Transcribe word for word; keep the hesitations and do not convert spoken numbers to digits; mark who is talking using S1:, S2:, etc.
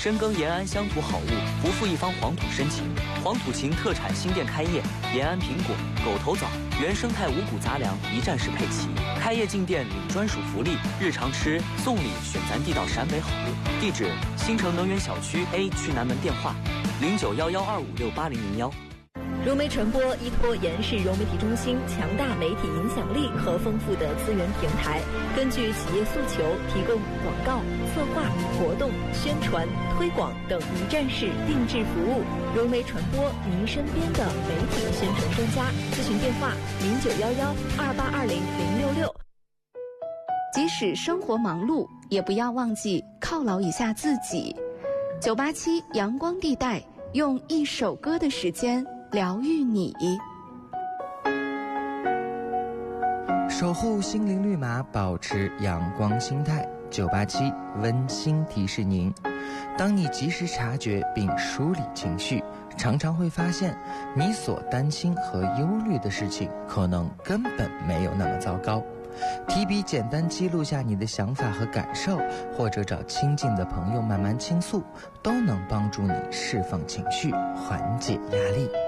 S1: 深耕延安乡土好物，不负一方黄土深情。黄土情特产新店开业，延安苹果、狗头枣、原生态五谷杂粮一站式配齐。开业进店领专属福利，日常吃送礼选咱地道陕北好物。地址：新城能源小区 A 区南门，电话：零九幺幺二五六八零零幺。
S2: 融媒传播依托延世融媒体中心强大媒体影响力和丰富的资源平台，根据企业诉求，提供广告、策划、活动、宣传、推广等一站式定制服务。融媒传播，您身边的媒体宣传专家。咨询电话：零九幺幺二八二零零六六。
S3: 即使生活忙碌，也不要忘记犒劳一下自己。九八七阳光地带，用一首歌的时间疗愈你，
S4: 守护心灵绿码，保持阳光心态。九八七温馨提示您：当你及时察觉并梳理情绪，常常会发现你所担心和忧虑的事情可能根本没有那么糟糕。提笔简单记录下你的想法和感受，或者找亲近的朋友慢慢倾诉，都能帮助你释放情绪，缓解压力。